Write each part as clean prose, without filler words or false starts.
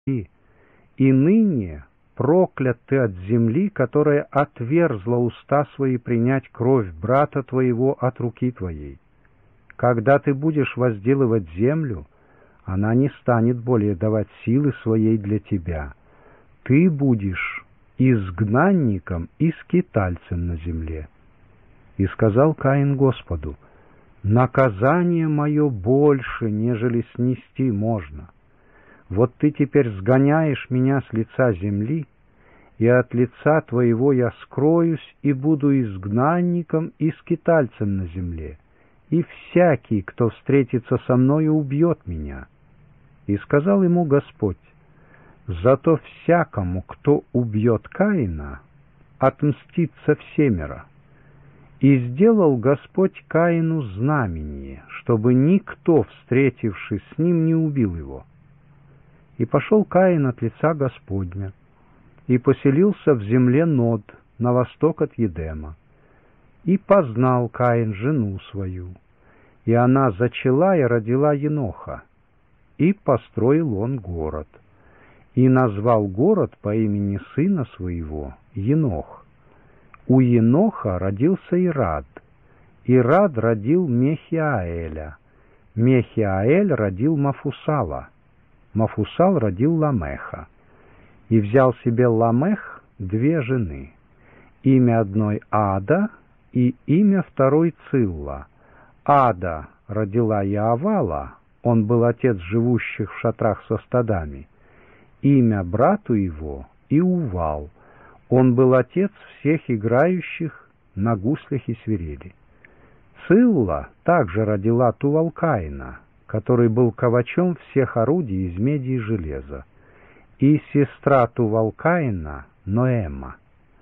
и ныне проклят ты от земли, которая отверзла уста свои принять кровь брата твоего от руки твоей. Когда ты будешь возделывать землю, она не станет более давать силы своей для тебя. Ты будешь изгнанником и скитальцем на земле. И сказал Каин Господу: наказание мое больше, нежели снести можно. Вот ты теперь сгоняешь меня с лица земли, и от лица твоего я скроюсь и буду изгнанником и скитальцем на земле, и всякий, кто встретится со мною, убьет меня. И сказал ему Господь: зато всякому, кто убьет Каина, отмстится всемеро. И сделал Господь Каину знамение, чтобы никто, встретившись с ним, не убил его. И пошел Каин от лица Господня, и поселился в земле Нод, на восток от Едема. И познал Каин жену свою, и она зачала и родила Еноха, и построил он город, и назвал город по имени сына своего Енох. У Еноха родился Ирад, Ирад родил Мехиаэля, Мехиаэль родил Мафусала, Мафусал родил Ламеха. И взял себе Ламех две жены, имя одной Ада и имя второй Цилла. Ада родила Яавала, он был отец живущих в шатрах со стадами, имя брату его Иувал, он был отец всех играющих на гуслях и свирели. Цилла также родила Тувал-Каина, который был ковачом всех орудий из меди и железа, и сестра Тувал-Каина Ноэма.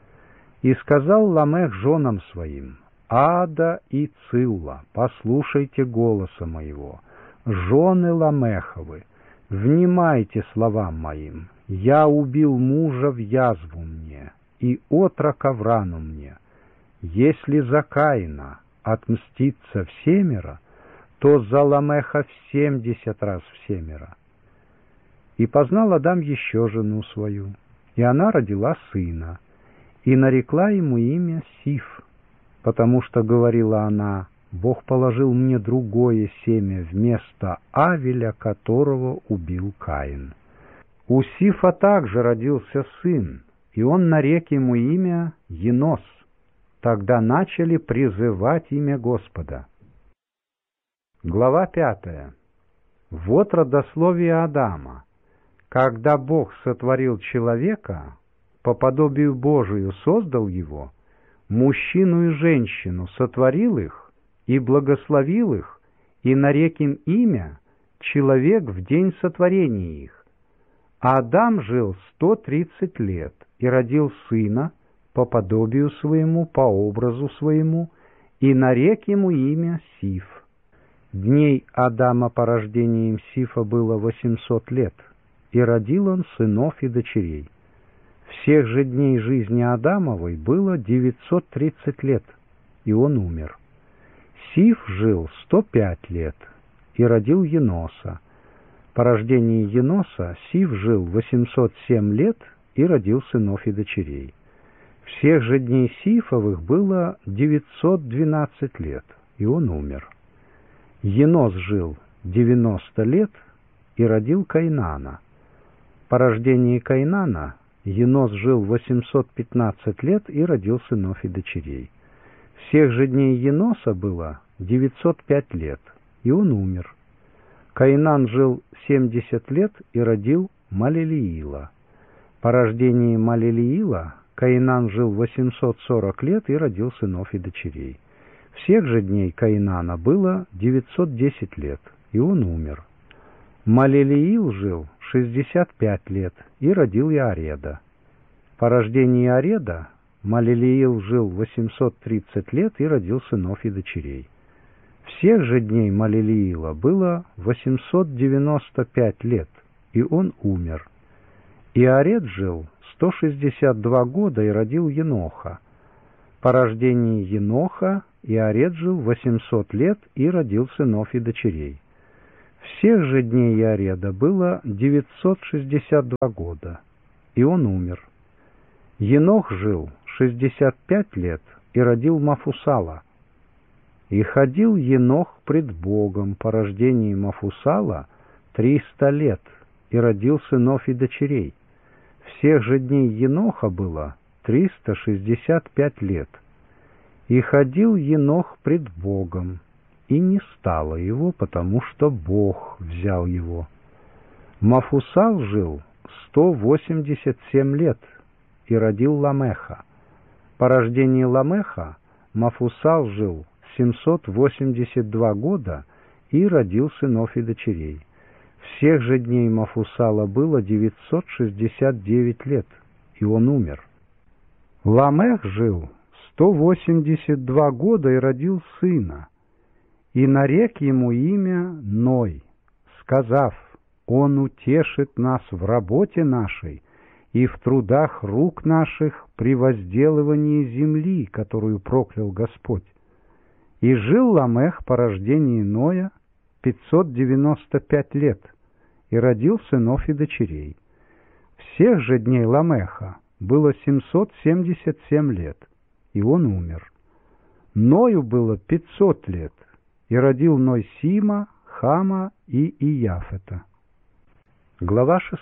И сказал Ламех женам своим: Ада и Цилла, послушайте голоса моего, жены Ламеховы, внимайте словам моим. Я убил мужа в язву мне, и отрока в рану мне. Если за Каина отмстится всемеро, то за Ламеха в 70 раз всемеро. И познал Адам еще жену свою, и она родила сына, и нарекла ему имя Сиф, потому что говорила она: Бог положил мне другое семя вместо Авеля, которого убил Каин. У Сифа также родился сын, и он нарек ему имя Енос. Тогда начали призывать имя Господа. Глава 5. Вот родословие Адама. Когда Бог сотворил человека, по подобию Божию создал его, мужчину и женщину сотворил их и благословил их, и нарек им имя человек в день сотворения их. Адам жил 130 лет и родил сына по подобию своему, по образу своему, и нарек ему имя Сиф. Дней Адама по рождению им Сифа было 800 лет, и родил он сынов и дочерей. Всех же дней жизни Адамовой было 930 лет, и он умер. Сиф жил 105 лет и родил Еноса. По рождении Еноса Сиф жил 807 лет и родил сынов и дочерей. Всех же дней Сифовых было 912 лет, и он умер. Енос жил 90 лет и родил Каинана. По рождении Каинана Енос жил 815 лет и родил сынов и дочерей. Всех же дней Еноса было 905 лет, и он умер. Каинан жил 70 лет и родил Малелиила. По рождении Малелиила Каинан жил 840 лет и родил сынов и дочерей. Всех же дней Каинана было 910 лет, и он умер. Малелиил жил 65 лет и родил Иареда. По рождении Иареда Малелиил жил 830 лет и родил сынов и дочерей. Всех же дней Малелиила было 895 лет, и он умер. Иаред жил 162 года и родил Еноха. По рождении Еноха Иаред жил 800 лет и родил сынов и дочерей. Всех же дней Яреда было 962 года, и он умер. Енох жил 65 лет и родил Мафусала. И ходил Енох пред Богом по рождении Мафусала 300 лет и родил сынов и дочерей. Всех же дней Еноха было 365 лет. И ходил Енох пред Богом, и не стало его, потому что Бог взял его. Мафусал жил 187 лет и родил Ламеха. По рождении Ламеха Мафусал жил 782 года и родил сынов и дочерей. Всех же дней Мафусала было 969 лет, и он умер. Ламех жил 182 года и родил сына, и нарек ему имя Ной, сказав: «Он утешит нас в работе нашей и в трудах рук наших при возделывании земли, которую проклял Господь». И жил Ламех по рождении Ноя 595 лет и родил сынов и дочерей. Всех же дней Ламеха было 777 лет, и он умер. Ною было 500 лет, и родил Ной Сима, Хама и Иафета. Глава 6.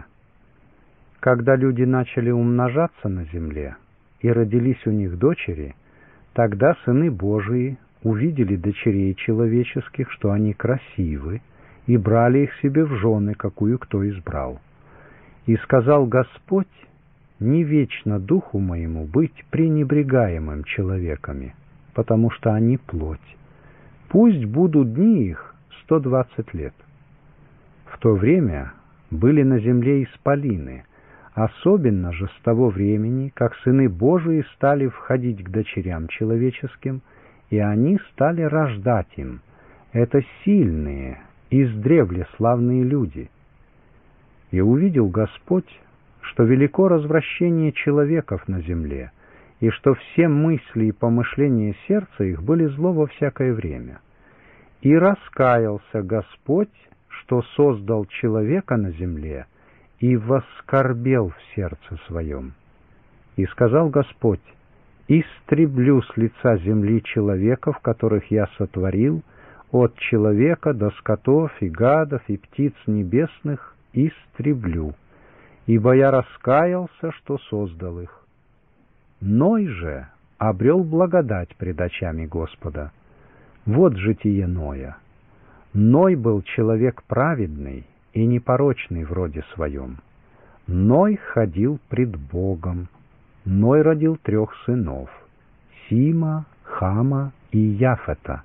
Когда люди начали умножаться на земле, и родились у них дочери, тогда сыны Божии увидели дочерей человеческих, что они красивы, и брали их себе в жены, какую кто избрал. И сказал Господь: «Не вечно духу моему быть пренебрегаемым человеками, потому что они плоть. Пусть будут дни их 120 лет». В то время были на земле исполины, особенно же с того времени, как сыны Божии стали входить к дочерям человеческим, и они стали рождать им. Это сильные, издревле славные люди. И увидел Господь, что велико развращение человеков на земле, и что все мысли и помышления сердца их были зло во всякое время. И раскаялся Господь, что создал человека на земле, и воскорбел в сердце своем. И сказал Господь: «Истреблю с лица земли человеков, которых я сотворил, от человека до скотов и гадов и птиц небесных истреблю, ибо я раскаялся, что создал их». Ной же обрел благодать пред очами Господа. Вот житие Ноя. Ной был человек праведный и непорочный в роде своем. Ной ходил пред Богом. Ной родил 3 сынов — Сима, Хама и Яфета.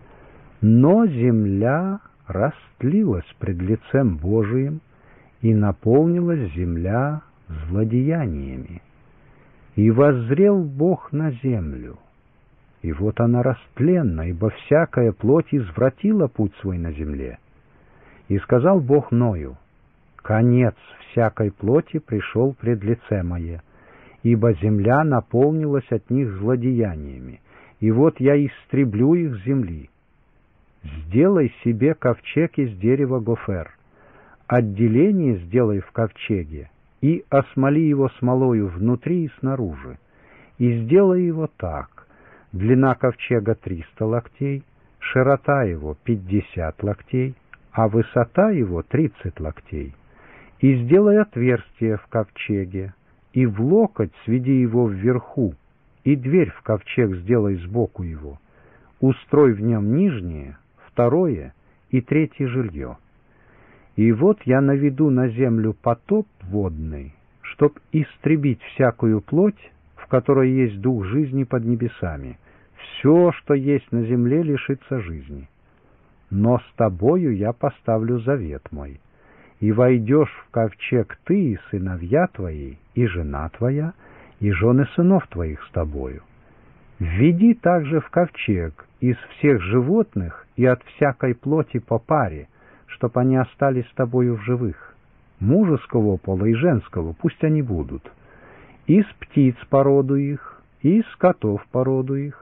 Но земля растлилась пред лицем Божиим, и наполнилась земля злодеяниями. И воззрел Бог на землю, и вот она растленна, ибо всякая плоть извратила путь свой на земле. И сказал Бог Ною: «Конец всякой плоти пришел пред лице мое, ибо земля наполнилась от них злодеяниями, и вот я истреблю их с земли. Сделай себе ковчег из дерева гофер, отделение сделай в ковчеге, и осмоли его смолою внутри и снаружи, и сделай его так: длина ковчега 300 локтей, широта его 50 локтей, а высота его 30 локтей. И сделай отверстие в ковчеге, и в локоть сведи его вверху, и дверь в ковчег сделай сбоку его. Устрой в нем нижнее, 2 и 3 жилье. И вот я наведу на землю потоп водный, чтоб истребить всякую плоть, в которой есть дух жизни под небесами. Все, что есть на земле, лишится жизни. Но с тобою я поставлю завет мой, и войдешь в ковчег ты и сыновья твои, и жена твоя, и жены сынов твоих с тобою. Введи также в ковчег из всех животных и от всякой плоти по паре, чтоб они остались с тобою в живых. Мужеского пола и женского пусть они будут. Из птиц породу их, и из скотов породу их,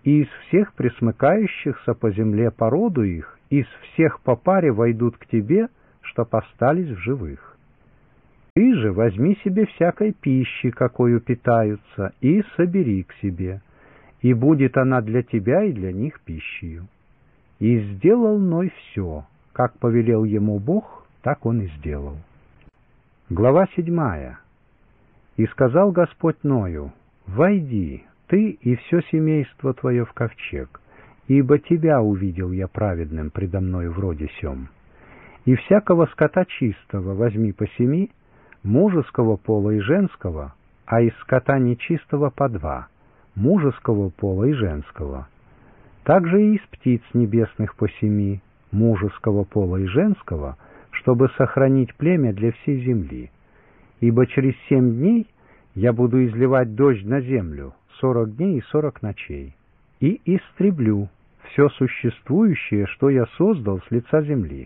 и из всех пресмыкающихся по земле по роду их, из всех по паре войдут к тебе, чтоб остались в живых. Ты же возьми себе всякой пищи, какою питаются, и собери к себе, и будет она для тебя и для них пищею. И сделал Ной все, как повелел ему Бог, так он и сделал. Глава 7. И сказал Господь Ною: «Войди, ты и все семейство твое в ковчег, ибо тебя увидел я праведным предо мною в роде сем. И всякого скота чистого возьми по 7, мужеского пола и женского, а из скота нечистого по 2, мужеского пола и женского. Также и из птиц небесных по 7, мужеского пола и женского, чтобы сохранить племя для всей земли. Ибо через 7 дней я буду изливать дождь на землю 40 дней и 40 ночей, и истреблю все существующее, что я создал с лица земли».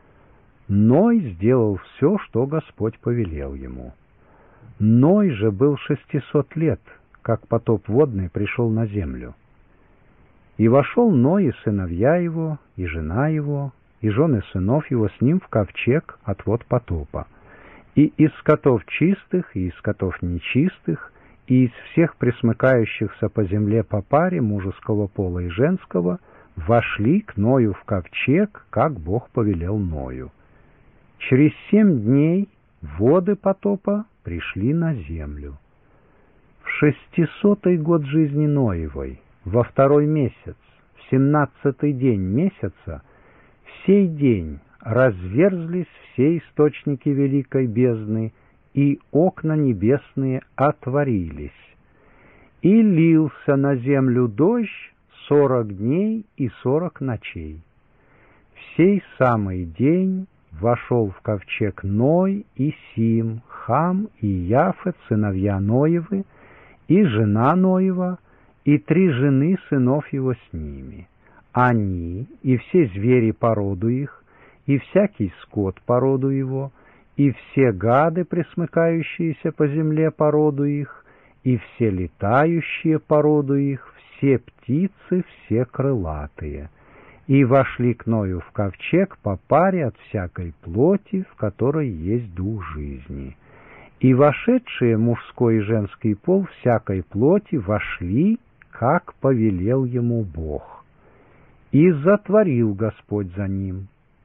Ной сделал все, что Господь повелел ему. Ной же был 600 лет, как потоп водный пришел на землю. И вошел Ной и сыновья его, и жена его, и жены сынов его с ним в ковчег от вод потопа. И из скотов чистых, и из скотов нечистых, и из всех пресмыкающихся по земле по паре мужеского пола и женского вошли к Ною в ковчег, как Бог повелел Ною. Через 7 дней воды потопа пришли на землю. В 600-й год жизни Ноевой, во 2-й месяц, в 17-й день месяца, в сей день разверзлись все источники великой бездны, и окна небесные отворились. И лился на землю дождь 40 дней и 40 ночей. В сей самый день вошел в ковчег Ной и Сим, Хам и Яфет, сыновья Ноевы, и жена Ноева, и 3 жены сынов его с ними. Они и все звери по роду их, и всякий скот по роду его, и все гады, пресмыкающиеся по земле по роду их, и все летающие по роду их, все птицы, все крылатые. И вошли к Ною в ковчег по паре от всякой плоти, в которой есть дух жизни. И вошедшие мужской и женский пол всякой плоти вошли, как повелел ему Бог. И затворил Господь за ним.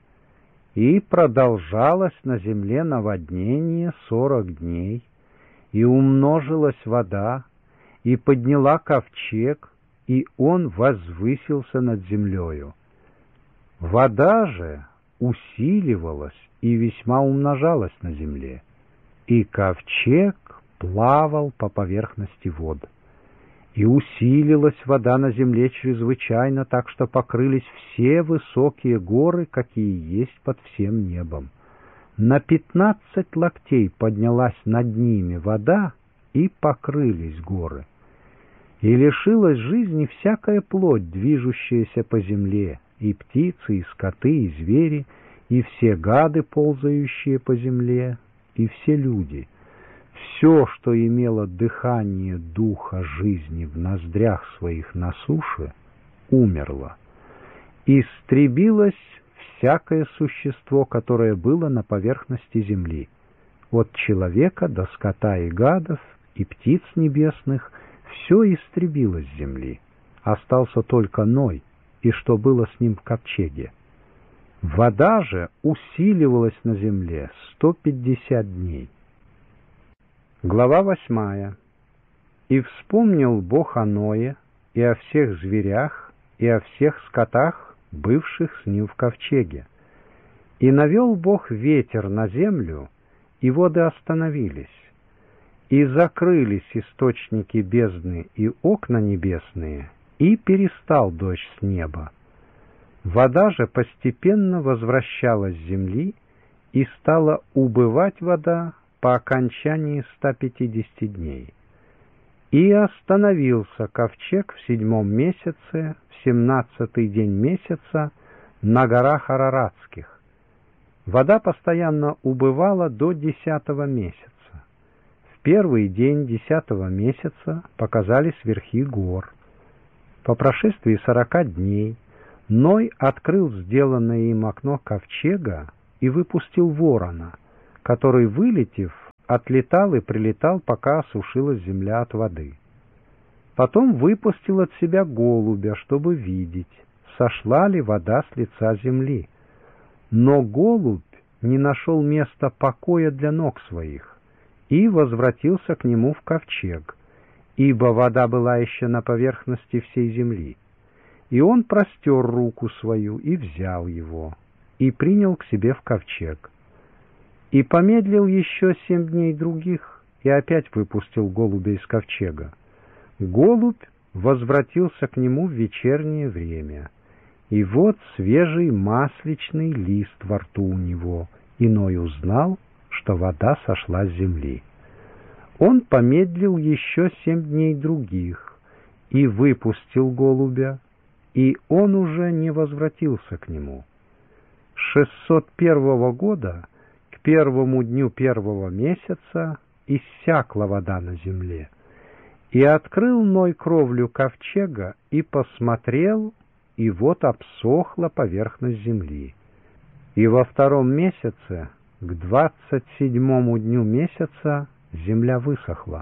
И продолжалось на земле наводнение 40 дней, и умножилась вода, и подняла ковчег, и он возвысился над землею. Вода же усиливалась и весьма умножалась на земле, и ковчег плавал по поверхности вод. И усилилась вода на земле чрезвычайно, так что покрылись все высокие горы, какие есть под всем небом. На 15 локтей поднялась над ними вода, и покрылись горы. И лишилась жизни всякая плоть, движущаяся по земле, и птицы, и скоты, и звери, и все гады, ползающие по земле, и все люди. Все, что имело дыхание духа жизни в ноздрях своих на суше, умерло. Истребилось всякое существо, которое было на поверхности земли, от человека до скота и гадов, и птиц небесных, все истребилось с земли. Остался только Ной, и что было с ним в ковчеге. Вода же усиливалась на земле 150 дней. Глава 8. И вспомнил Бог о Ное, и о всех зверях, и о всех скотах, бывших с ним в ковчеге. И навел Бог ветер на землю, и воды остановились. И закрылись источники бездны и окна небесные, и перестал дождь с неба. Вода же постепенно возвращалась с земли, и стала убывать вода по окончании 150 дней. И остановился ковчег в 7-м месяце, в 17-й день месяца, на горах Араратских. Вода постоянно убывала до 10-го месяца. В первый день 10-го месяца показались верхи гор. По прошествии 40 дней Ной открыл сделанное им окно ковчега и выпустил ворона, который, вылетев, отлетал и прилетал, пока осушилась земля от воды. Потом выпустил от себя голубя, чтобы видеть, сошла ли вода с лица земли. Но голубь не нашел места покоя для ног своих и возвратился к нему в ковчег, ибо вода была еще на поверхности всей земли. И он простер руку свою и взял его, и принял к себе в ковчег. И помедлил еще 7 дней других, и опять выпустил голубя из ковчега. Голубь возвратился к нему в вечернее время, и вот свежий масличный лист во рту у него, и Ной узнал, что вода сошла с земли. Он помедлил еще 7 дней других, и выпустил голубя, и он уже не возвратился к нему. С 601 года к 1 дню 1 месяца иссякла вода на земле. И открыл Ной кровлю ковчега, и посмотрел, и вот обсохла поверхность земли. И во 2 месяце, к 27 дню месяца, земля высохла.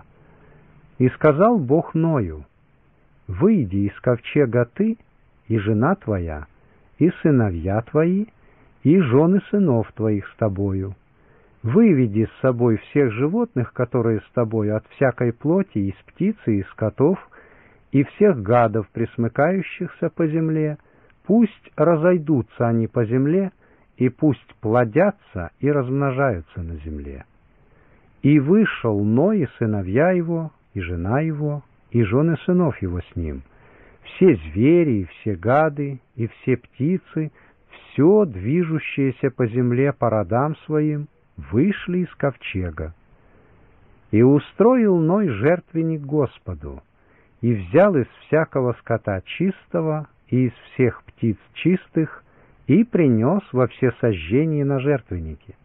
И сказал Бог Ною: «Выйди из ковчега ты, и жена твоя, и сыновья твои, и жены сынов твоих с тобою. Выведи с собой всех животных, которые с тобою, от всякой плоти, из птиц и из скотов, и всех гадов, пресмыкающихся по земле, пусть разойдутся они по земле, и пусть плодятся и размножаются на земле». И вышел Ной и сыновья его, и жена его, и жены сынов его с ним, все звери, и все гады, и все птицы, все движущееся по земле по родам своим, вышли из ковчега. И устроил Ной жертвенник Господу, и взял из всякого скота чистого и из всех птиц чистых, и принес во всесожжение на жертвеннике.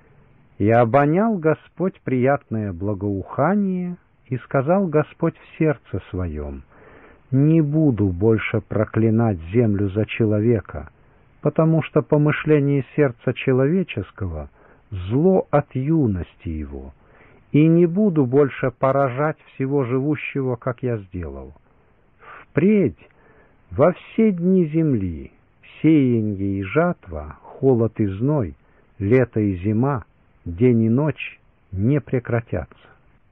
И обонял Господь приятное благоухание, и сказал Господь в сердце своем: «Не буду больше проклинать землю за человека, потому что помышление сердца человеческого — зло от юности его, и не буду больше поражать всего живущего, как я сделал. Впредь во все дни земли сеянье и жатва, холод и зной, лето и зима, день и ночь не прекратятся».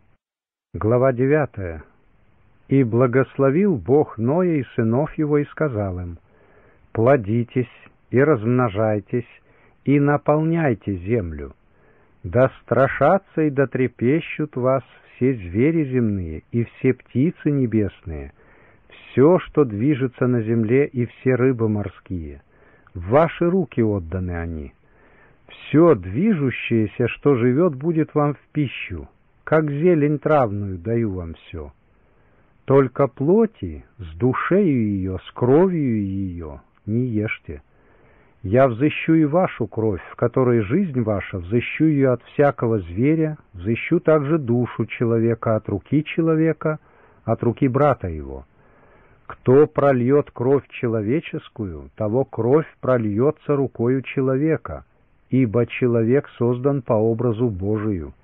Глава 9. «И благословил Бог Ноя и сынов его, и сказал им: плодитесь и размножайтесь, и наполняйте землю. Да страшатся и дотрепещут вас все звери земные и все птицы небесные, все, что движется на земле, и все рыбы морские. В ваши руки отданы они. Все движущееся, что живет, будет вам в пищу, как зелень травную даю вам все. Только плоти с душею ее, с кровью ее не ешьте. Я взыщу и вашу кровь, в которой жизнь ваша, взыщу ее от всякого зверя, взыщу также душу человека от руки человека, от руки брата его. Кто прольет кровь человеческую, того кровь прольется рукою человека, ибо человек создан по образу Божию.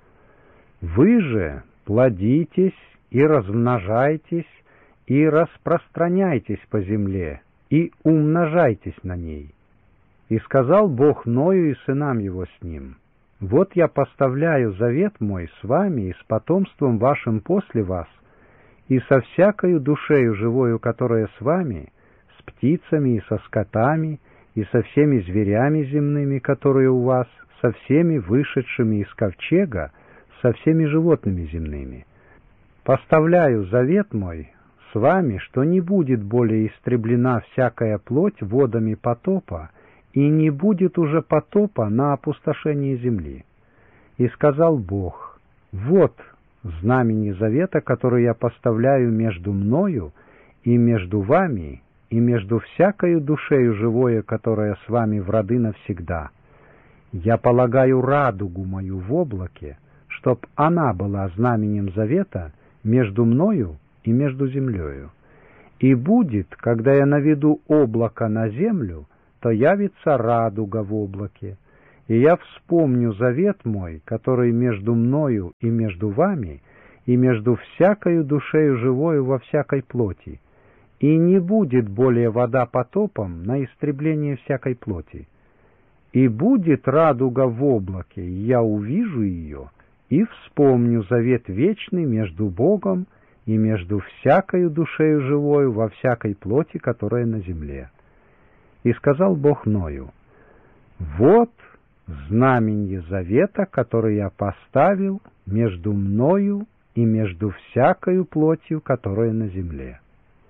Вы же плодитесь и размножайтесь, и распространяйтесь по земле, и умножайтесь на ней. И сказал Бог Ною и сынам его с ним: вот я поставляю завет мой с вами и с потомством вашим после вас, и со всякою душею живою, которая с вами, с птицами и со скотами, и со всеми зверями земными, которые у вас, со всеми вышедшими из ковчега, со всеми животными земными. Поставляю завет мой с вами, что не будет более истреблена всякая плоть водами потопа, и не будет уже потопа на опустошение земли. И сказал Бог: вот знамение завета, которое я поставляю между мною и между вами, и между всякою душею живое, которая с вами в роды навсегда. Я полагаю радугу мою в облаке, чтоб она была знаменем завета между мною и между землею. И будет, когда я наведу облако на землю, то явится радуга в облаке, и я вспомню завет мой, который между мною и между вами, и между всякою душею живою во всякой плоти, и не будет более вода потопом на истребление всякой плоти. И будет радуга в облаке, и я увижу ее, и вспомню завет вечный между Богом и между всякою душею живою во всякой плоти, которая на земле. И сказал Бог Ною: вот знаменье завета, который я поставил между мною и между всякою плотью, которая на земле.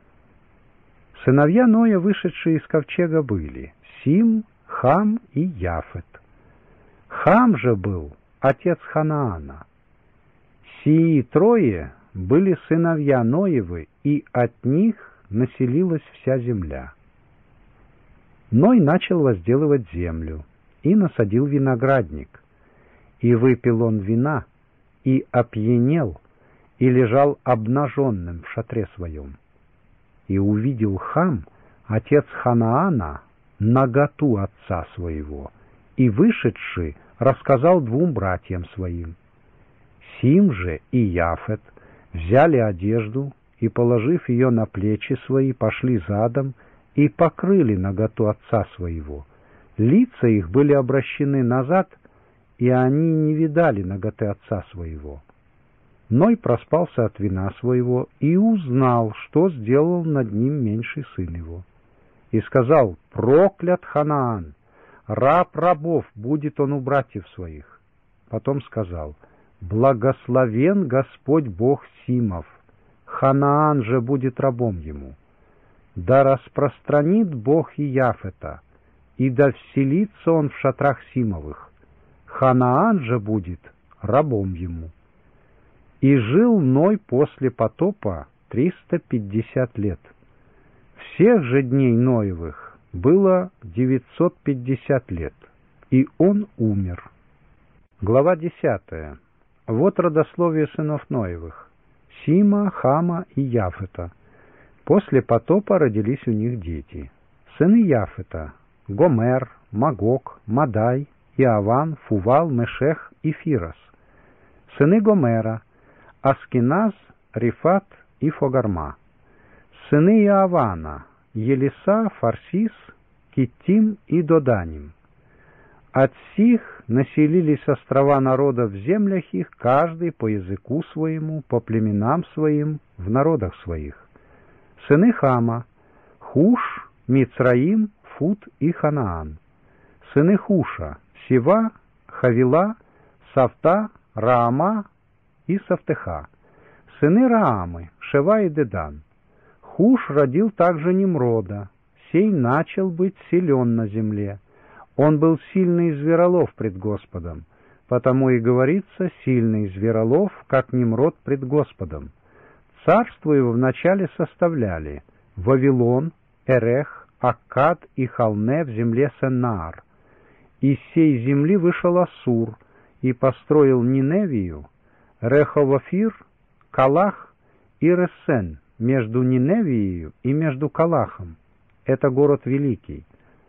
Сыновья Ноя, вышедшие из ковчега, были Сим, Хам и Яфет. Хам же был отец Ханаана. Сии трое были сыновья Ноевы, и от них населилась вся земля. Ной начал возделывать землю и насадил виноградник, и выпил он вина, и опьянел, и лежал обнаженным в шатре своем. И увидел Хам, отец Ханаана, наготу отца своего, и, вышедший, рассказал двум братьям своим. Сим же и Яфет взяли одежду и, положив ее на плечи свои, пошли задом и покрыли наготу отца своего. Лица их были обращены назад, и они не видали наготы отца своего. Ной проспался от вина своего и узнал, что сделал над ним меньший сын его. И сказал: проклят Ханаан, раб рабов будет он у братьев своих. Потом сказал: благословен Господь Бог Симов, Ханаан же будет рабом ему. Да распространит Бог и Яфета, и да вселится он в шатрах Симовых. Ханаан же будет рабом ему. И жил Ной после потопа 350 лет. Всех же дней Ноевых было 950 лет, и он умер. Глава 10. Вот родословие сынов Ноевых: Сима, Хама и Яфета. После потопа родились у них дети. Сыны Яфета: Гомер, Магог, Мадай, Иаван, Фувал, Мешех и Фирос. Сыны Гомера: Аскиназ, Рифат и Фогарма. Сыны Иавана: Елиса, Фарсис, Киттим и Доданим. От сих населились острова народов в землях их, каждый по языку своему, по племенам своим, в народах своих. Сыны Хама: Хуш, Мицраим, Фут и Ханаан. Сыны Хуша: Сива, Хавила, Савта, Раама и Савтеха. Сыны Раамы: Шева и Дедан. Хуш родил также Nimрода. Сей начал быть силен на земле. Он был сильный зверолов пред Господом, потому и говорится: сильный зверолов, как Nimрод пред Господом. Царство его вначале составляли Вавилон, Эрех, Аккад и Халне в земле Сеннаар. Из сей земли вышел Ассур и построил Ниневию, Реховофир, Калах и Ресен между Ниневией и между Калахом. Это город великий.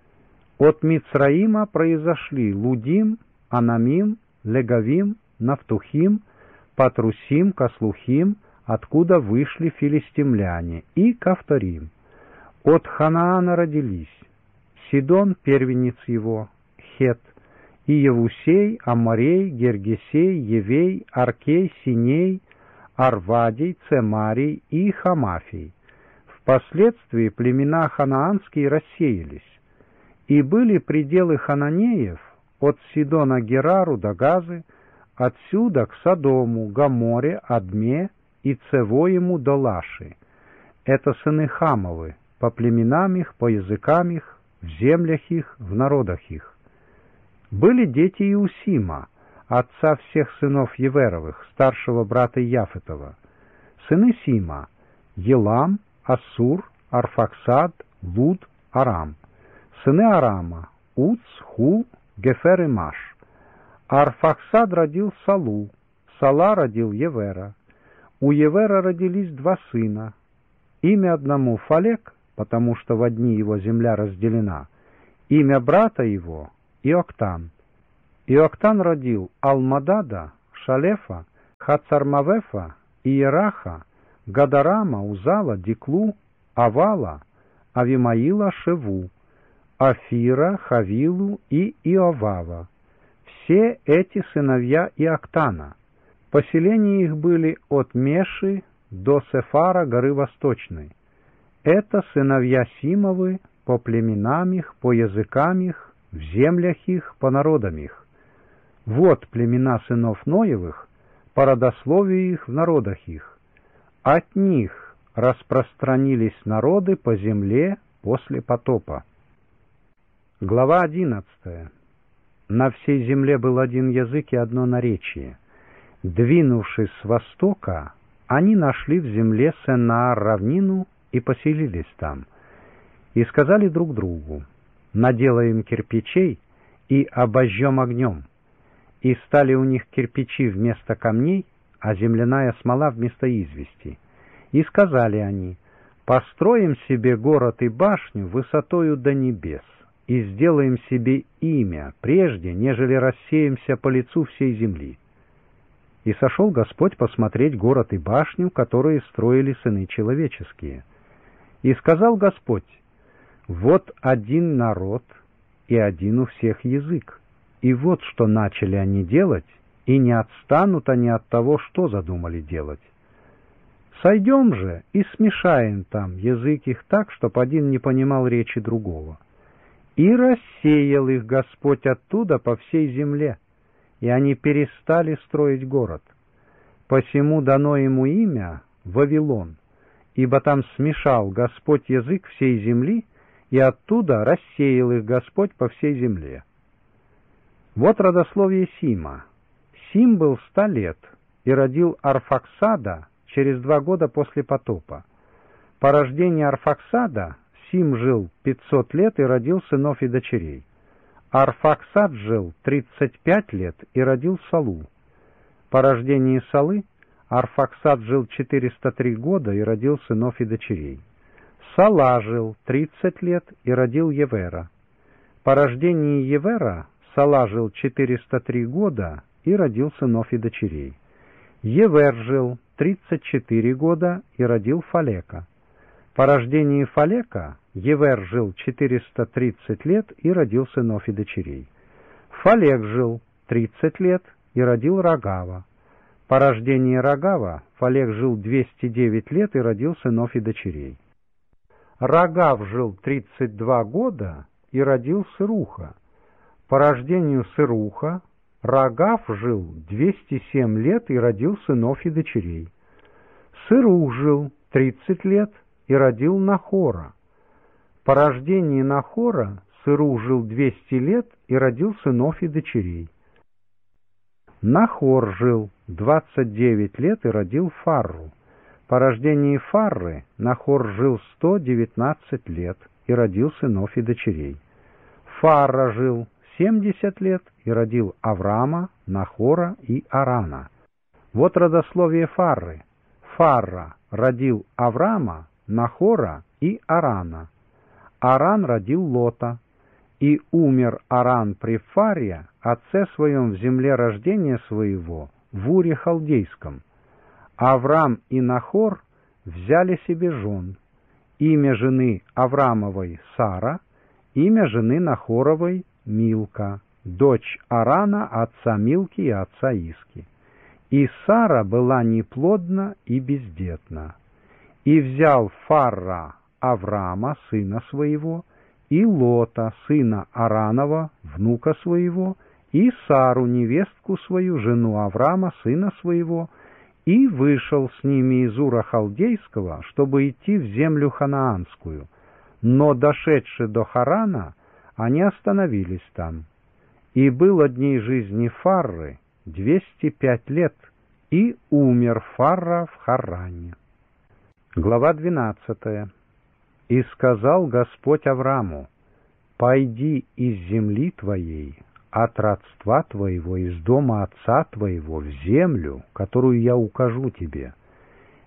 От Мицраима произошли Лудим, Анамим, Легавим, Нафтухим, Патрусим, Каслухим, откуда вышли филистимляне, и Кавторим. От Ханаана родились Сидон, первенец его, Хет, и Евусей, Аморей, Гергесей, Евей, Аркей, Синей, Арвадий, Цемарий и Хамафий. Впоследствии племена ханаанские рассеялись, и были пределы хананеев от Сидона Герару до Газы, отсюда к Содому, Гоморе, Адме и Цевоему до Лаши. Это сыны Хамовы, по племенам их, по языкам их, в землях их, в народах их. Были дети Иусима, отца всех сынов Еверовых, старшего брата Яфетова. Сыны Сима: Елам, Ассур, Арфаксад, Луд, Арам. Сыны Арама: Уц, Хул, Гефер и Маш. Арфаксад родил Салу, Сала родил Евера. У Евера родились два сына: Имя одному Фалек, потому что в одни его земля разделена, имя брата его Иоктан. Иоктан родил Алмадада, Шалефа, Хацармавефа, Иераха, Гадарама, Узала, Диклу, Авала, Авимаила, Шеву, Афира, Хавилу и Иовава. Все эти сыновья Иоктана. Поселения их были от Меши до Сефара, горы Восточной. Это сыновья Симовы по племенам их, по языкам их, в землях их, по народам их. Вот племена сынов Ноевых, по родословию их в народах их. От них распространились народы по земле после потопа. Глава 11. На всей земле был один язык и одно наречие. Двинувшись с востока, они нашли в земле Сенаар равнину и поселились там. И сказали друг другу: наделаем кирпичей и обожжем огнем. И стали у них кирпичи вместо камней, а земляная смола вместо извести. И сказали они: построим себе город и башню высотою до небес, и сделаем себе имя, прежде, нежели рассеемся по лицу всей земли. И сошел Господь посмотреть город и башню, которые строили сыны человеческие. И сказал Господь: вот один народ и один у всех язык. И вот что начали они делать, и не отстанут они от того, что задумали делать. Сойдем же и смешаем там язык их так, чтоб один не понимал речи другого. И рассеял их Господь оттуда по всей земле, и они перестали строить город. Посему дано ему имя Вавилон, ибо там смешал Господь язык всей земли, и оттуда рассеял их Господь по всей земле. Вот родословие Сима. Сим был 100 лет и родил Арфаксада через 2 года после потопа. По рождении Арфаксада Сим жил 500 лет и родил сынов и дочерей. Арфаксад жил 35 лет и родил Салу. По рождении Салы Арфаксад жил 403 года и родил сынов и дочерей. Сала жил 30 лет и родил Евера. По рождении Евера Сала жил 403 года и родил сынов и дочерей. Евер жил 34 года и родил Фалека. По рождении Фалека Евер жил 430 лет и родил сынов и дочерей. Фалек жил 30 лет и родил Рагава. По рождении Рагава Фалек жил 209 лет и родил сынов и дочерей. Рагав жил 32 года и родил Сыруха. По рождению Сыруха Рагав жил 207 лет и родил сынов и дочерей. Сырух жил 30 лет и родил Нахора. По рождении Нахора Сырух жил 200 лет и родил сынов и дочерей. Нахор жил 29 лет и родил Фарру. По рождении Фарры Нахор жил 119 лет и родил сынов и дочерей. Фарра жил 70 лет и родил Авраама, Нахора и Арана. Вот родословие Фарры. Фарра родил Авраама, Нахора и Арана. Аран родил Лота. И умер Аран при Фарре, отце своем в земле рождения своего, в Уре Халдейском. Авраам и Нахор взяли себе жен. Имя жены Авраамовой Сара, имя жены Нахоровой Милка, дочь Арана, отца Милки и отца Иски. И Сара была неплодна и бездетна. И взял Фарра Авраама, сына своего, и Лота, сына Аранова, внука своего, и Сару, невестку свою, жену Авраама, сына своего, и вышел с ними из Ура Халдейского, чтобы идти в землю ханаанскую. Но, дошедши до Харана, они остановились там. И было дней жизни Фарры 205 лет, и умер Фарра в Харане. Глава 12. И сказал Господь Аврааму: «Пойди из земли твоей, от родства твоего, из дома отца твоего, в землю, которую я укажу тебе.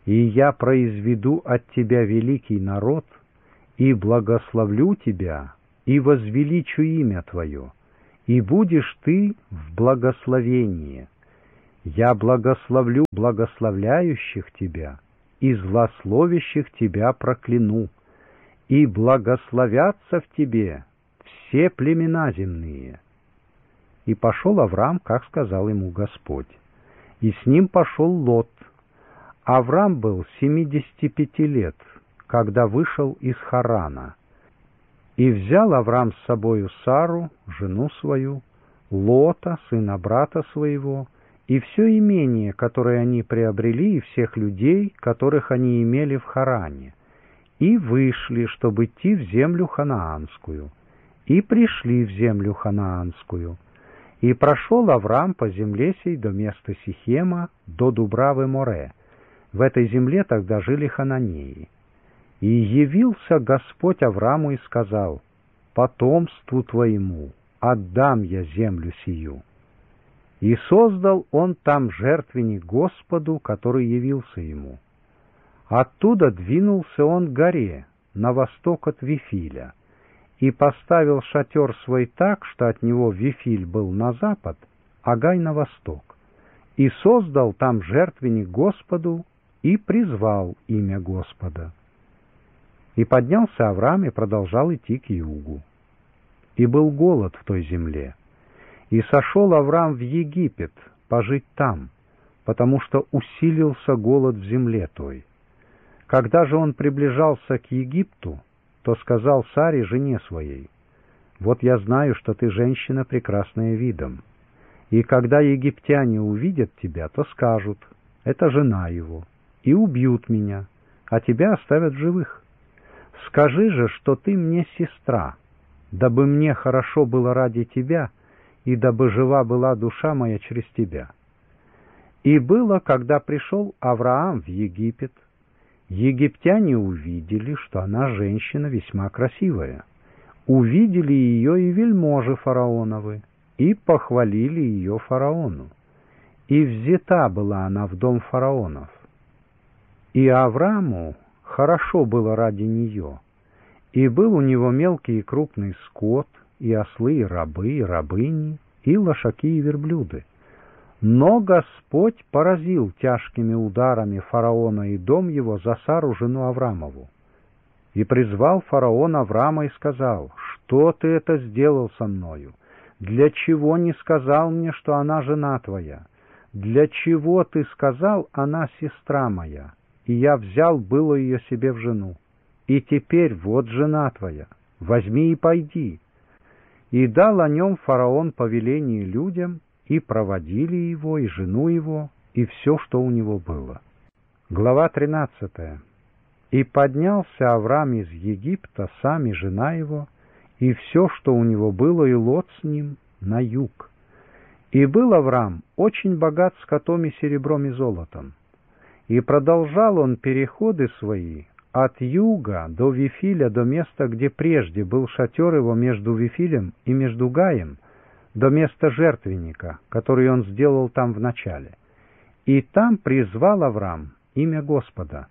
И я произведу от тебя великий народ, и благословлю тебя, и возвеличу имя твое, и будешь ты в благословении. Я благословлю благословляющих тебя, и злословящих тебя прокляну, и благословятся в тебе все племена земные». И пошел Авраам, как сказал ему Господь. И с ним пошел Лот. Авраам был 75 лет, когда вышел из Харана. И взял Авраам с собою Сару, жену свою, Лота, сына брата своего, и все имение, которое они приобрели, и всех людей, которых они имели в Харане, и вышли, чтобы идти в землю ханаанскую, и пришли в землю ханаанскую. И прошел Авраам по земле сей до места Сихема, до Дубравы Море. В этой земле тогда жили хананеи. И явился Господь Аврааму и сказал: «Потомству твоему отдам я землю сию». И создал он там жертвенник Господу, который явился ему. Оттуда двинулся он к горе, на восток от Вифиля, и поставил шатер свой так, что от него Вифиль был на запад, а Гай на восток, и создал там жертвенник Господу, и призвал имя Господа. И поднялся Авраам и продолжал идти к югу. И был голод в той земле. И сошел Авраам в Египет пожить там, потому что усилился голод в земле той. Когда же он приближался к Египту, то сказал Саре, жене своей: «Вот я знаю, что ты женщина, прекрасная видом. И когда египтяне увидят тебя, то скажут: это жена его, и убьют меня, а тебя оставят в живых. Скажи же, что ты мне сестра, дабы мне хорошо было ради тебя, и дабы жива была душа моя через тебя». И было, когда пришел Авраам в Египет, египтяне увидели, что она женщина весьма красивая. Увидели ее и вельможи фараоновы, и похвалили ее фараону. И взята была она в дом фараонов. И Аврааму хорошо было ради нее, и был у него мелкий и крупный скот, и ослы, и рабы, и рабыни, и лошаки, и верблюды. Но Господь поразил тяжкими ударами фараона и дом его за Сару, жену Авраамову. И призвал фараон Авраама и сказал: «Что ты это сделал со мною? Для чего не сказал мне, что она жена твоя? Для чего ты сказал: она сестра моя? И я взял было ее себе в жену. И теперь вот жена твоя, возьми и пойди». И дал о нем фараон повеление людям, и проводили его, и жену его, и все, что у него было. Глава 13. И поднялся Авраам из Египта, сам и жена его, и все, что у него было, и Лот с ним, на юг. И был Авраам очень богат скотом и серебром и золотом. И продолжал он переходы свои от юга до Вифиля, до места, где прежде был шатер его между Вифилем и между Гаем, до места жертвенника, который он сделал там в начале. И там призвал Авраам имя Господа.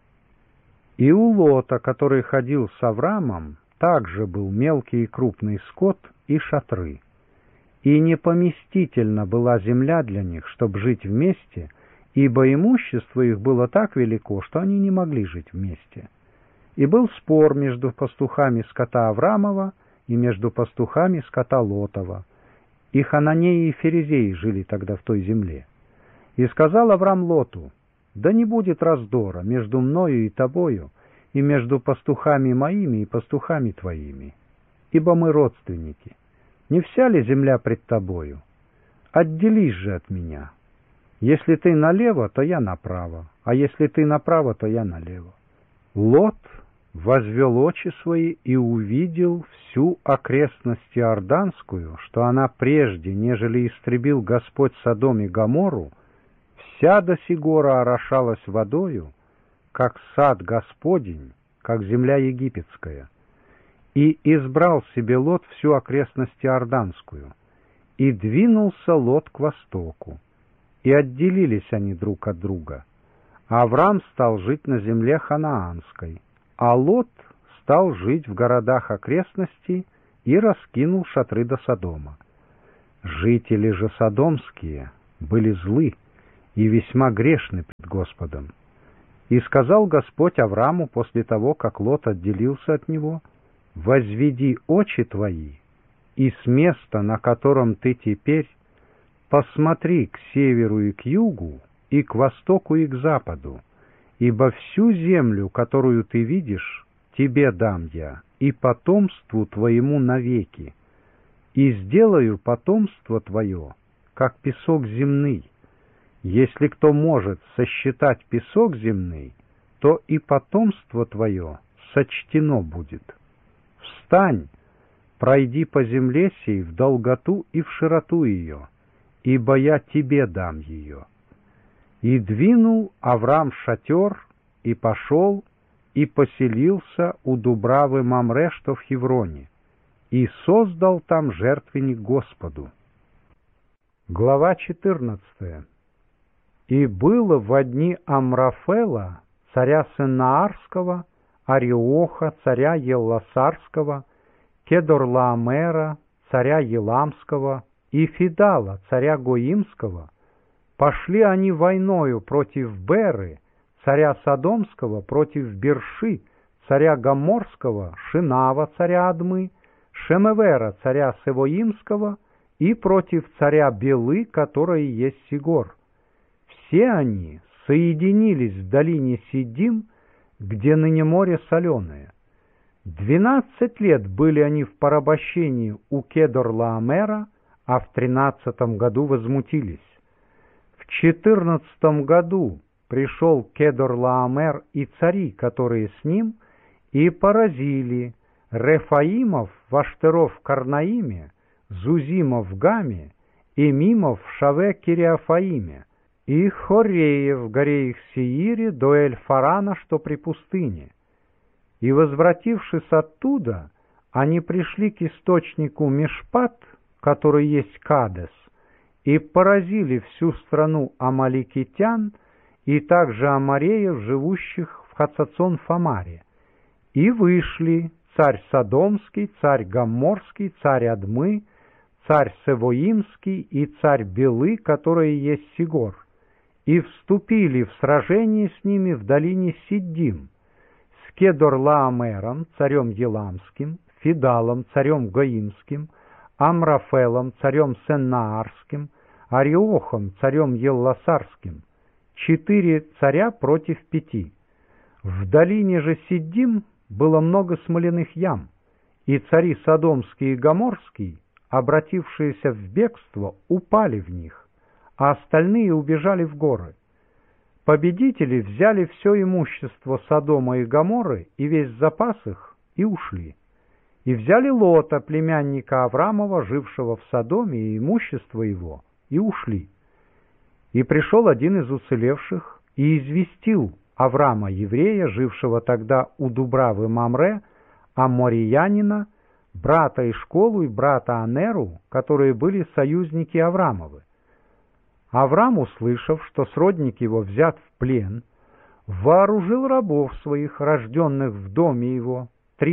И у Лота, который ходил с Авраамом, также был мелкий и крупный скот и шатры. И непоместительна была земля для них, чтобы жить вместе, ибо имущество их было так велико, что они не могли жить вместе. И был спор между пастухами скота Авраамова и между пастухами скота Лотова. И хананеи и ферезеи жили тогда в той земле. И сказал Авраам Лоту: «Да не будет раздора между мною и тобою, и между пастухами моими и пастухами твоими, ибо мы родственники. Не вся ли земля пред тобою? Отделись же от меня. Если ты налево, то я направо, а если ты направо, то я налево». Лот возвел очи свои и увидел всю окрестность Иорданскую, что она прежде, нежели истребил Господь Содом и Гоморру, вся до сих гора орошалась водою, как сад Господень, как земля египетская. И избрал себе Лот всю окрестность Иорданскую, и двинулся Лот к востоку, и отделились они друг от друга. Авраам стал жить на земле ханаанской, а Лот стал жить в городах окрестностей и раскинул шатры до Содома. Жители же содомские были злы и весьма грешны пред Господом. И сказал Господь Аврааму после того, как Лот отделился от него: «Возведи очи твои, и с места, на котором ты теперь, посмотри к северу и к югу, и к востоку и к западу, ибо всю землю, которую ты видишь, тебе дам я, и потомству твоему навеки, и сделаю потомство твое, как песок земный. Если кто может сосчитать песок земный, то и потомство твое сочтено будет. Встань, пройди по земле сей в долготу и в широту ее, ибо я тебе дам ее». И двинул Авраам шатер, и пошел, и поселился у Дубравы Мамре, что в Хевроне, и создал там жертвенник Господу. Глава 14. И было во дни Амрафела, царя Сеннаарского, Ариоха, царя Елласарского, Кедорлаомера, царя Еламского, и Фидала, царя Гоимского, пошли они войною против Беры, царя Содомского, против Берши, царя Гоморского, Шинава, царя Адмы, Шемевера, царя Севоимского, и против царя Белы, который есть Сигор. Все они соединились в долине Сиддим, где ныне море соленое. 12 лет были они в порабощении у Кедорлаомера, а в 13 году возмутились. В 14 году пришел Кедорлаомер и цари, которые с ним, и поразили Рефаимов в Аштеров-Карнаиме, Зузимов в Гаме, Эмимов в Шаве-Кириафаиме, и Хореев в горе их Сеире до Эль-Фарана, что при пустыне. И, возвратившись оттуда, они пришли к источнику Мишпат, который есть Кадес, и поразили всю страну амаликитян и также амореев, живущих в Хацацон-Фамаре. И вышли царь Содомский, царь Гоморский, царь Адмы, царь Севоимский и царь Белы, которые есть Сигор, и вступили в сражение с ними в долине Сиддим, с Кедорлаомером, царем Еламским, Фидалом, царем Гоимским, Амрафелом, царем Сеннаарским, Ариохом, царем Елласарским, 4 царя против 5. В долине же Сиддим было много смоляных ям, и цари Содомский и Гоморский, обратившиеся в бегство, упали в них, а остальные убежали в горы. Победители взяли все имущество Содома и Гоморры и весь запас их, и ушли. И взяли Лота, племянника Аврамова, жившего в Содоме, и имущество его, и ушли. И пришел один из уцелевших и известил Аврама, еврея, жившего тогда у Дубравы Мамре, аммориянина, брата Ишколу и брата Анеру, которые были союзники Аврамовы. Авраам, услышав, что сродник его взят в плен, вооружил рабов своих, рожденных в доме его,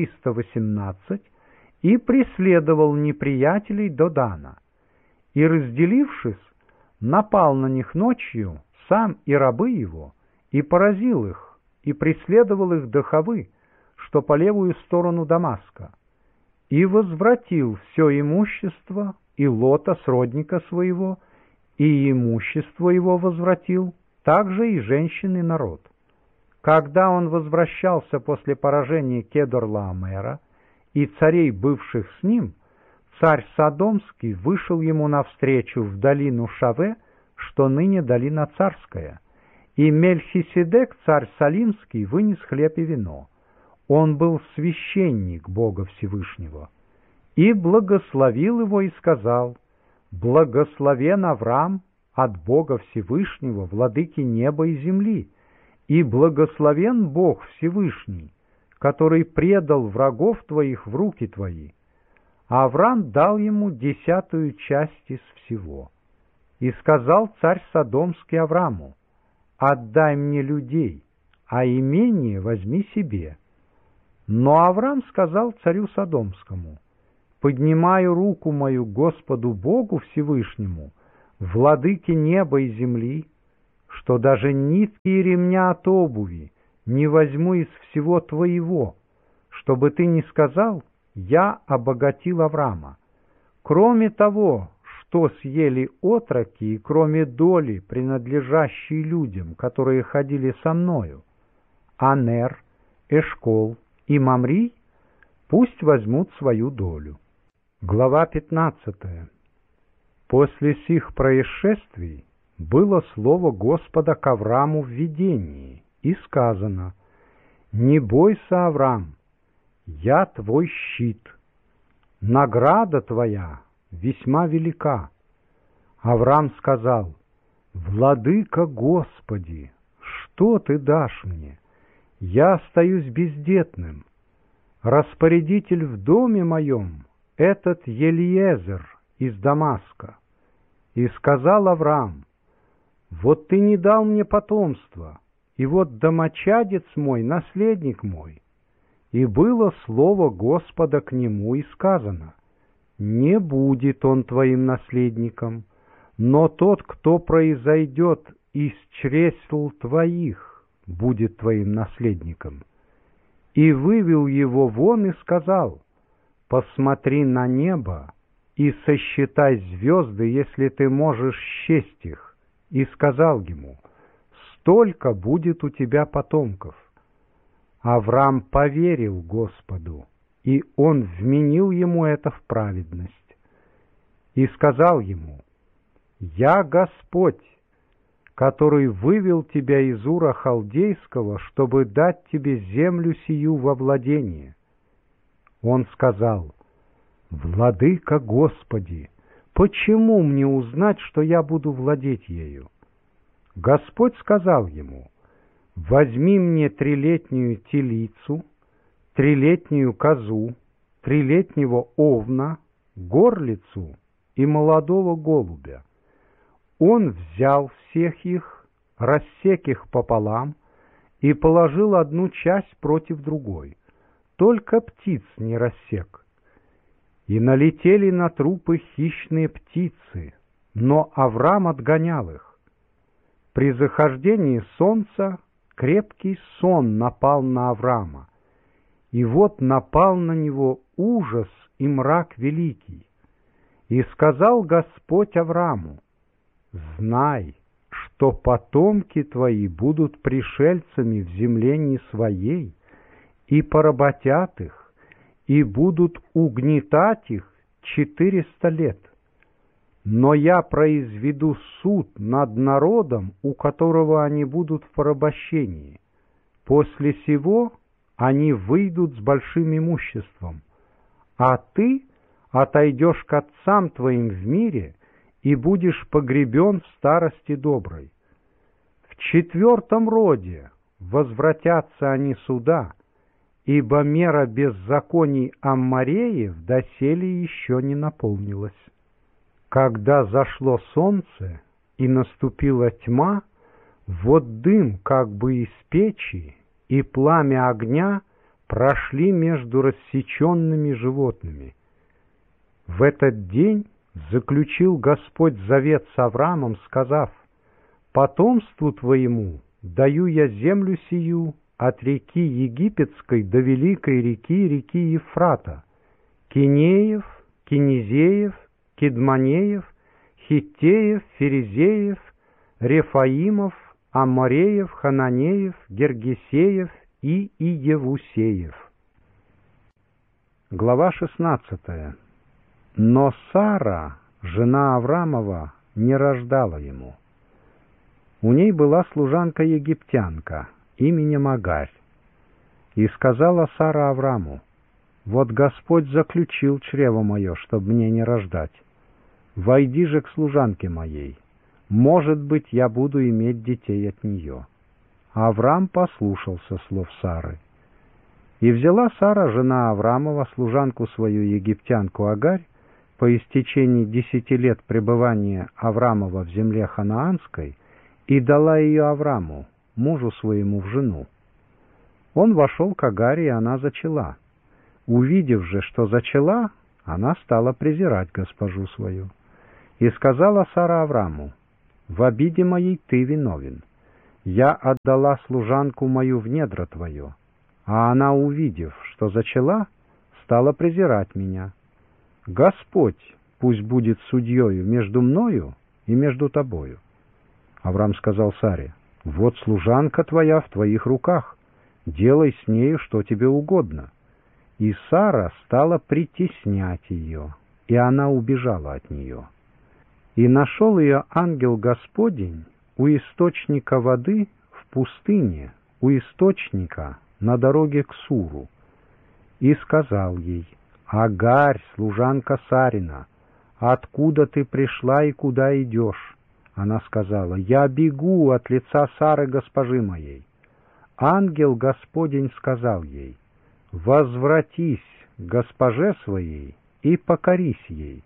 318, и преследовал неприятелей до Дана. И, разделившись, напал на них ночью, сам и рабы его, и поразил их, и преследовал их до Хавы, что по левую сторону Дамаска, и возвратил все имущество, и Лота, сродника своего, и имущество его возвратил, также и женщин и народ. Когда он возвращался после поражения Кедорлаомера и царей, бывших с ним, царь Содомский вышел ему навстречу в долину Шаве, что ныне долина царская, и Мельхиседек, царь Салимский, вынес хлеб и вино. Он был священник Бога Всевышнего, и благословил его и сказал: «Благословен Авраам от Бога Всевышнего, владыки неба и земли, и благословен Бог Всевышний, который предал врагов твоих в руки твои». А Авраам дал ему 10 часть из всего. И сказал царь Содомский Аврааму: отдай мне людей, а имение возьми себе». Но Авраам сказал царю Содомскому: «Поднимаю руку мою Господу Богу Всевышнему, владыке неба и земли, что даже нитки и ремня от обуви не возьму из всего твоего, чтобы ты не сказал: я обогатил Авраама. Кроме того, что съели отроки, и кроме доли, принадлежащей людям, которые ходили со мною, Анер, Эшкол и Мамри пусть возьмут свою долю». Глава 15. После сих происшествий было слово Господа к Аврааму в видении, и сказано: «Не бойся, Авраам, я твой щит, награда твоя весьма велика». Авраам сказал: «Владыка Господи, что ты дашь мне? Я остаюсь бездетным. Распорядитель в доме моем — этот Елиезер из Дамаска». И сказал Авраам: «Вот ты не дал мне потомства, и вот домочадец мой, наследник мой». И было слово Господа к нему, и сказано: «Не будет он твоим наследником, но тот, кто произойдет из чресл твоих, будет твоим наследником». И вывел его вон и сказал: «Посмотри на небо и сосчитай звезды, если ты можешь счесть их». И сказал ему: «Столько будет у тебя потомков». Авраам поверил Господу, и он вменил ему это в праведность. И сказал ему: «Я Господь, который вывел тебя из Ура Халдейского, чтобы дать тебе землю сию во владение». Он сказал: «Владыка Господи, почему мне узнать, что я буду владеть ею?» Господь сказал ему: «Возьми мне 3-летнюю телицу, 3-летнюю козу, 3-летнего овна, горлицу и молодого голубя». Он взял всех их, рассек их пополам и положил одну часть против другой, только птиц не рассек. И налетели на трупы хищные птицы, но Авраам отгонял их. При захождении солнца крепкий сон напал на Авраама, и вот напал на него ужас и мрак великий. И сказал Господь Аврааму: «Знай, что потомки твои будут пришельцами в земле не своей, и поработят их, и будут угнетать их 400 лет. Но я произведу суд над народом, у которого они будут в порабощении. После сего они выйдут с большим имуществом, а ты отойдешь к отцам твоим в мире и будешь погребен в старости доброй. В 4-м роде возвратятся они сюда, ибо мера беззаконий Аммореев доселе еще не наполнилась». Когда зашло солнце и наступила тьма, вот дым как бы из печи и пламя огня прошли между рассеченными животными. В этот день заключил Господь завет с Авраамом, сказав: «Потомству твоему даю я землю сию от реки Египетской до великой реки Ефрата, Кинеев, Кинезеев, Кедманеев, Хиттеев, Ферезеев, Рефаимов, Амореев, Хананеев, Гергесеев и Иевусеев». Глава 16. Но Сара, жена Авраамова, не рождала ему. У ней была служанка-египтянка именем Агарь. И сказала Сара Аврааму: «Вот Господь заключил чрево мое, чтобы мне не рождать. Войди же к служанке моей, может быть, я буду иметь детей от нее». Авраам послушался слов Сары. И взяла Сара, жена Авраамова, служанку свою египтянку Агарь, по истечении 10 лет пребывания Авраамова в земле ханаанской, и дала ее Авраму, мужу своему, в жену. Он вошел к Агаре, и она зачала. Увидев же, что зачала, она стала презирать госпожу свою. И сказала Сара Авраму: «В обиде моей ты виновен. Я отдала служанку мою в недра твое, а она, увидев, что зачала, стала презирать меня. Господь пусть будет судьею между мною и между тобою». Авраам сказал Саре: «Вот служанка твоя в твоих руках, делай с нею, что тебе угодно». И Сара стала притеснять ее, и она убежала от нее. И нашел ее ангел Господень у источника воды в пустыне, у источника на дороге к Суру, и сказал ей: «Агарь, служанка Сарина, откуда ты пришла и куда идешь?» Она сказала: «Я бегу от лица Сары, госпожи моей». Ангел Господень сказал ей: «Возвратись к госпоже своей и покорись ей».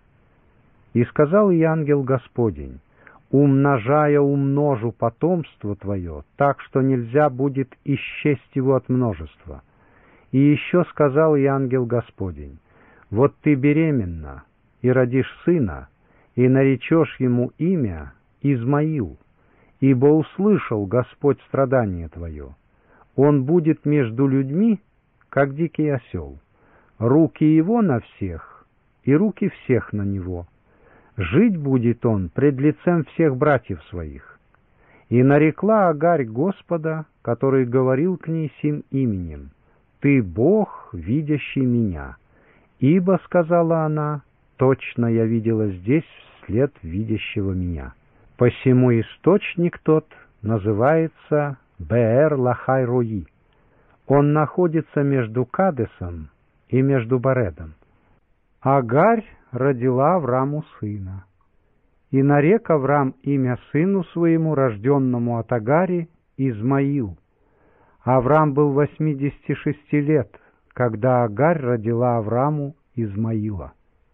И сказал ей ангел Господень: «Умножая умножу потомство твое, так что нельзя будет исчесть его от множества». И еще сказал ей ангел Господень: «Вот ты беременна и родишь сына, и наречешь ему имя Измаил, ибо услышал Господь страдание твое. Он будет между людьми, как дикий осел. Руки его на всех, и руки всех на него. Жить будет он пред лицем всех братьев своих». И нарекла Агарь Господа, который говорил к ней сим именем: «Ты Бог, видящий меня». Ибо, сказала она, точно я видела здесь вслед видящего меня. Посему источник тот называется Беэр-Лахай-Рои. Он находится между Кадесом и между Баредом. Агарь родила Авраму сына. И нарек Аврам имя сыну своему, рожденному от Агари, Измаил. Аврам был 86 лет, когда Агарь родила Авраму Измаила.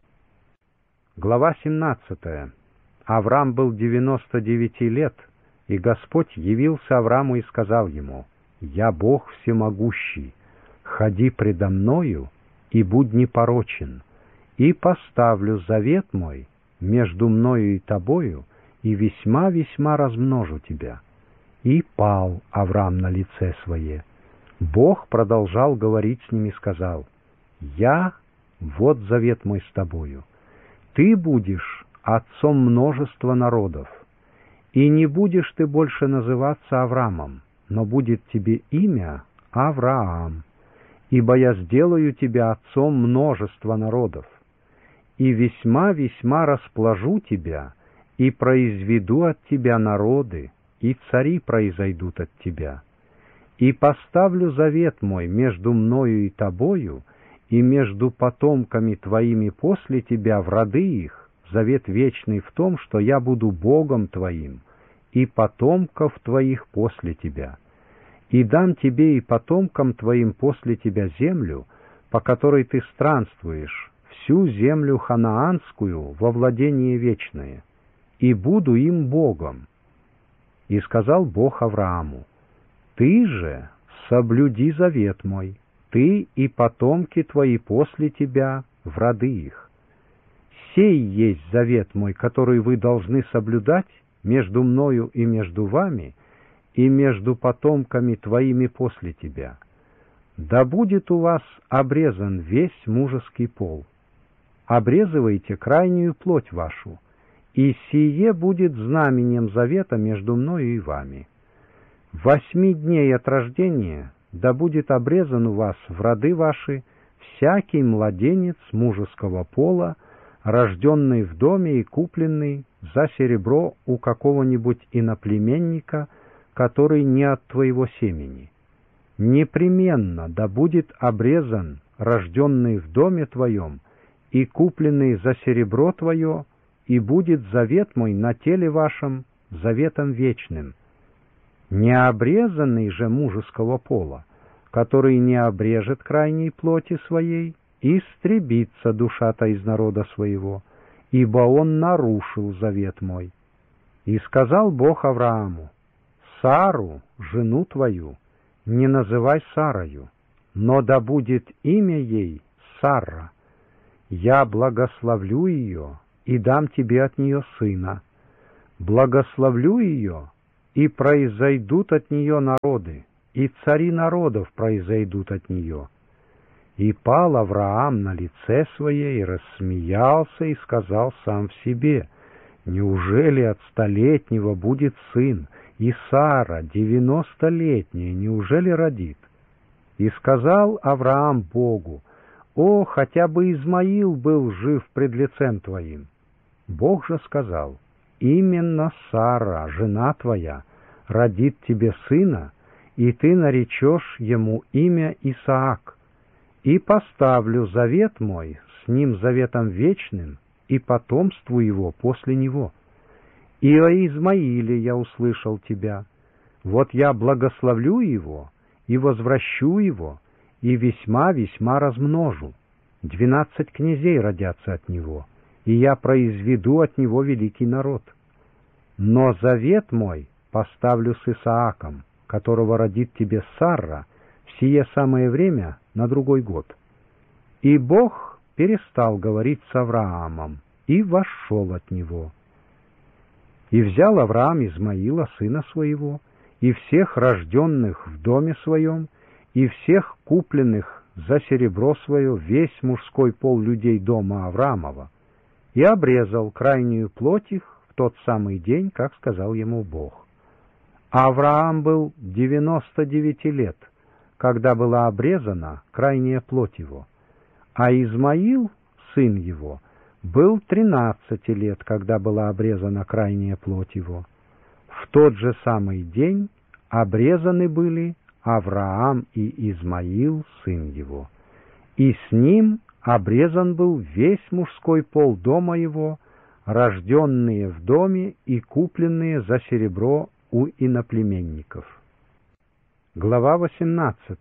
Глава 17. Аврам был 99 лет, и Господь явился Авраму и сказал ему: «Я Бог всемогущий, ходи предо мною и будь непорочен, и поставлю завет мой между мною и тобою, и весьма-весьма размножу тебя». И пал Аврам на лице свое. Бог продолжал говорить с ним и сказал: «Я, вот завет мой с тобою, ты будешь отцом множества народов, и не будешь ты больше называться Аврамом, но будет тебе имя Авраам, ибо я сделаю тебя отцом множества народов, и весьма-весьма расплажу тебя, и произведу от тебя народы, и цари произойдут от тебя. И поставлю завет мой между мною и тобою, и между потомками твоими после тебя в роды их, завет вечный в том, что я буду Богом твоим, и потомков твоих после тебя. И дам тебе и потомкам твоим после тебя землю, по которой ты странствуешь, всю землю ханаанскую во владение вечное, и буду им Богом». И сказал Бог Аврааму: «Ты же соблюди завет мой, ты и потомки твои после тебя в роды их. Сей есть завет мой, который вы должны соблюдать между мною и между вами, и между потомками твоими после тебя. Да будет у вас обрезан весь мужеский пол. Обрезывайте крайнюю плоть вашу, и сие будет знаменем завета между мною и вами. 8 дней от рождения да будет обрезан у вас в роды ваши всякий младенец мужеского пола, рожденный в доме и купленный за серебро у какого-нибудь иноплеменника, который не от твоего семени. Непременно да будет обрезан рожденный в доме твоем и купленный за серебро твое, и будет завет мой на теле вашем заветом вечным. Необрезанный же мужеского пола, который не обрежет крайней плоти своей, истребится душа-то из народа своего, ибо он нарушил завет мой». И сказал Бог Аврааму: Сару, жену твою, не называй Сарою, но да будет имя ей Сара. Я благословлю ее и дам тебе от нее сына. Благословлю ее, и произойдут от нее народы, и цари народов произойдут от нее. И пал Авраам на лице свое, и рассмеялся, и сказал сам в себе: неужели от 100-летнего будет сын, и Сара, 90-летняя, неужели родит? И сказал Авраам Богу: о, хотя бы Измаил был жив пред лицем твоим. Бог же сказал: именно Сара, жена твоя, родит тебе сына, и ты наречешь ему имя Исаак, и поставлю завет мой с ним заветом вечным, и потомству его после него. И о Измаиле я услышал тебя. Вот я благословлю его, и возвращу его, и весьма-весьма размножу. 12 князей родятся от него, и я произведу от него великий народ. Но завет мой поставлю с Исааком, которого родит тебе Сара, в сие самое время на другой год. И Бог перестал говорить с Авраамом, и вошел от него. И взял Авраам Измаила, сына своего, и всех рожденных в доме своем, и всех купленных за серебро свое, весь мужской пол людей дома Авраамова, и обрезал крайнюю плоть их в тот самый день, как сказал ему Бог. Авраам был 99 лет, когда была обрезана крайняя плоть его, а Измаил, сын его, был 13 лет, когда была обрезана крайняя плоть его. В тот же самый день обрезаны были Авраам и Измаил, сын его, и с ним обрезан был весь мужской пол дома его, рожденные в доме и купленные за серебро у иноплеменников. Глава 18.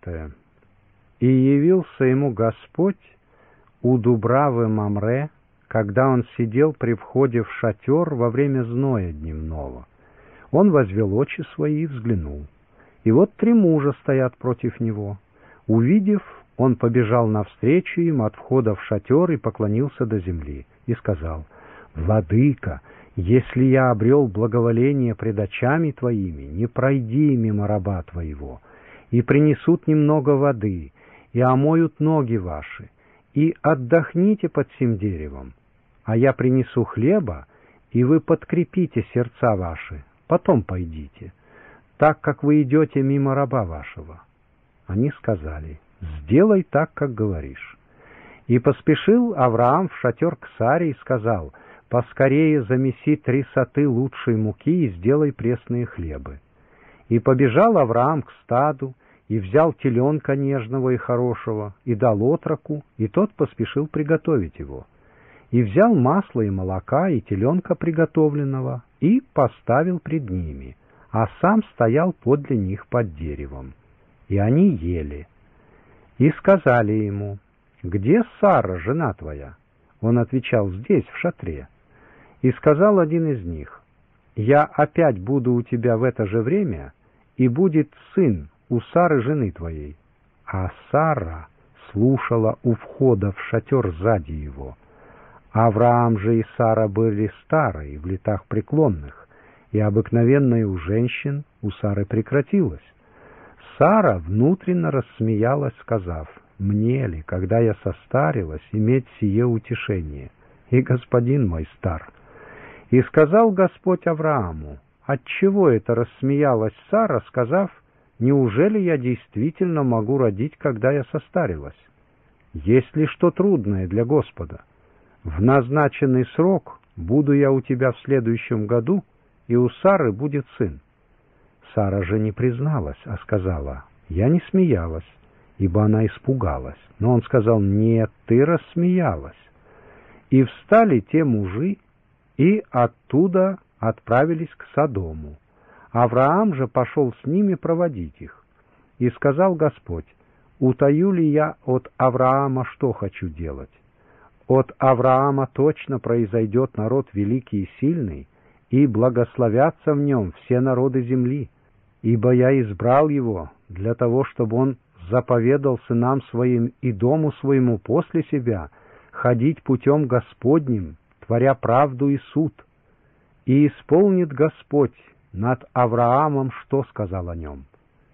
И явился ему Господь у Дубравы Мамре, когда он сидел при входе в шатер во время зноя дневного. Он возвел очи свои и взглянул. И вот 3 мужа стоят против него. Увидев, он побежал навстречу им от входа в шатер и поклонился до земли, и сказал: «Владыка, если я обрел благоволение пред очами твоими, не пройди мимо раба твоего, и принесут немного воды, и омоют ноги ваши, и отдохните под сим деревом, а я принесу хлеба, и вы подкрепите сердца ваши, потом пойдите, так как вы идете мимо раба вашего». Они сказали: «Сделай так, как говоришь». И поспешил Авраам в шатер к Саре и сказал: «Поскорее замеси 3 соты лучшей муки и сделай пресные хлебы». И побежал Авраам к стаду, и взял теленка нежного и хорошего, и дал отроку, и тот поспешил приготовить его. И взял масла и молока, и теленка приготовленного, и поставил пред ними, а сам стоял подле них под деревом. И они ели. И сказали ему: «Где Сара, жена твоя?» Он отвечал: «Здесь, в шатре». И сказал один из них: «Я опять буду у тебя в это же время, и будет сын у Сары, жены твоей». А Сара слушала у входа в шатер сзади его. Авраам же и Сара были старые, в летах преклонных, и обыкновенное у женщин у Сары прекратилось. Сара внутренно рассмеялась, сказав: «Мне ли, когда я состарилась, иметь сие утешение? И господин мой стар». И сказал Господь Аврааму: «Отчего это рассмеялась Сара, сказав: неужели я действительно могу родить, когда я состарилась? Есть ли что трудное для Господа? В назначенный срок буду я у тебя в следующем году, и у Сары будет сын». Сара же не призналась, а сказала: «Я не смеялась», ибо она испугалась. Но он сказал: «Нет, ты рассмеялась». И встали те мужи, и оттуда отправились к Содому. Авраам же пошел с ними проводить их. И сказал Господь: «Утаю ли я от Авраама, что хочу делать? От Авраама точно произойдет народ великий и сильный, и благословятся в нем все народы земли. ибо я избрал его для того, чтобы он заповедал сынам своим и дому своему после себя ходить путем Господним, творя правду и суд. И исполнит Господь над Авраамом, что сказал о нем.